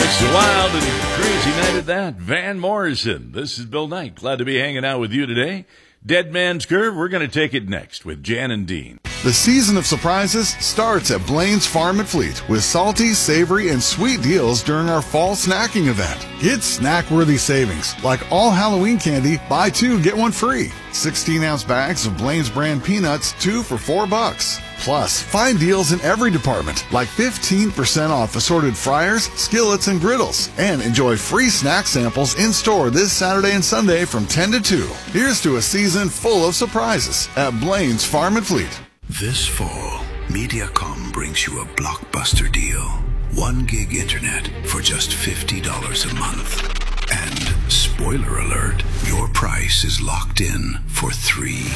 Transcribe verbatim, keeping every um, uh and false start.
It's a wild and crazy night at that. Van Morrison. This is Bill Knight. Glad to be hanging out with you today. Dead Man's Curve, we're going to take it next with Jan and Dean. The season of surprises starts at Blaine's Farm and Fleet with salty, savory, and sweet deals during our fall snacking event. Get snack-worthy savings, like all Halloween candy, buy two, get one free. sixteen ounce bags of Blaine's brand peanuts, two for four bucks. Plus, find deals in every department, like fifteen percent off assorted fryers, skillets, and griddles. And enjoy free snack samples in-store this Saturday and Sunday from ten to two. Here's to a season full of surprises at Blaine's Farm and Fleet. This fall, Mediacom brings you a blockbuster deal. One gig internet for just fifty dollars a month. And spoiler alert, your price is locked in for three